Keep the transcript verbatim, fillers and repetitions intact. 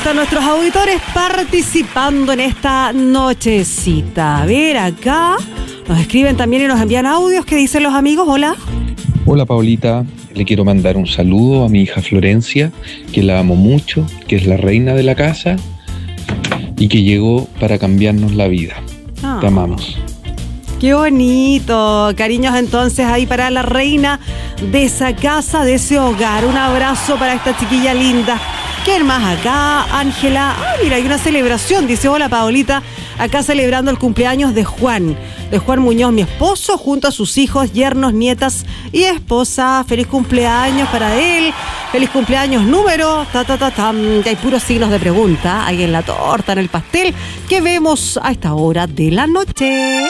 están nuestros auditores participando en esta nochecita. A ver, acá nos escriben también y nos envían audios. ¿Qué dicen los amigos? Hola. Hola, Paulita. Le quiero mandar un saludo a mi hija Florencia, que la amo mucho, que es la reina de la casa y que llegó para cambiarnos la vida. Oh. Te amamos. Qué bonito. Cariños entonces ahí para la reina de esa casa, de ese hogar. Un abrazo para esta chiquilla linda. ¿Quién más acá? Ángela. Ah, mira, hay una celebración. Dice, hola, Paolita. Acá celebrando el cumpleaños de Juan. De Juan Muñoz, mi esposo, junto a sus hijos, yernos, nietas y esposa. Feliz cumpleaños para él. Feliz cumpleaños número. Ta, ta, ta, ta. Hay puros signos de pregunta. Hay en la torta, en el pastel. Que vemos a esta hora de la noche.